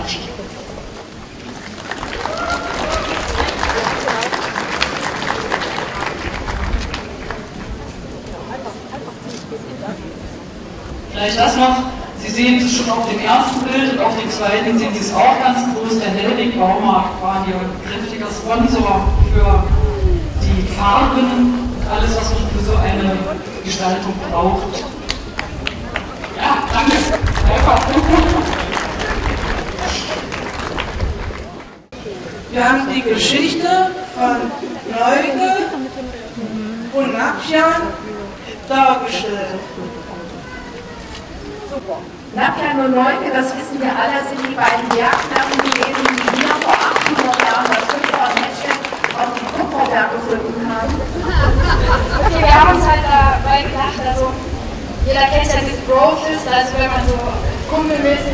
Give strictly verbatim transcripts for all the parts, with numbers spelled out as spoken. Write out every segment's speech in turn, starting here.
Dankeschön. Vielleicht das noch, Sie sehen es schon auf dem ersten Bild und auf dem zweiten sehen Sie es auch ganz groß. Der Hellwig Baumarkt war hier ein kräftiger Sponsor für die Farben und alles, was man für so eine Gestaltung braucht. Ja, danke. Einfach. Wir haben die Geschichte von Neuge und Napjan dargestellt. Super. Napjan und Neuge, das wissen wir alle, sind die beiden Bergherren gewesen, die hier vor achthundert Jahren das Kupfer-Mädchen auf dem Kupferberg gefunden haben. Okay, wir haben uns halt dabei gedacht, also jeder kennt ja diese Bro-Fist, also wenn man so kumpelmäßig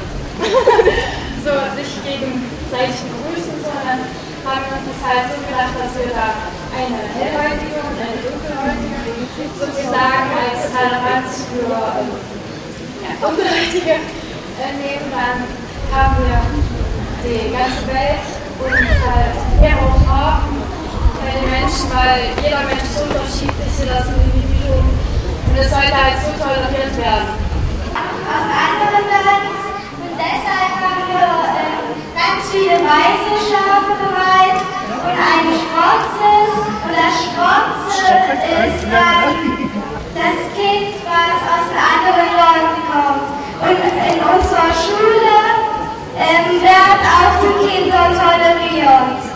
so sich gegenseitig begrüßen, so, dann haben wir uns das halt so gedacht, dass wir da eine hellhäutige und eine dunkelhäutige sozusagen als Toleranz für ja, dunkelhäutige äh, nehmen. Dann haben wir die ganze Welt und halt mehrere Farben bei den Menschen, weil jeder Mensch ist unterschiedlich, das ist ein Individuum und es sollte halt so toleriert werden. Aus anderen Ländern und deshalb haben wir äh, ganz viele weiße Schafe bereit und ein schwarzes und das schwarze ist dann das Kind, was aus den anderen Leuten kommt. Und in unserer Schule ähm, werden auch die Kinder toleriert.